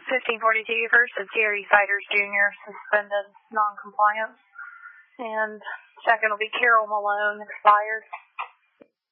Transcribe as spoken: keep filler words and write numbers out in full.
fifteen forty-two versus Gary Siders Junior, suspended non-compliance. And second will be Carol Malone, expired.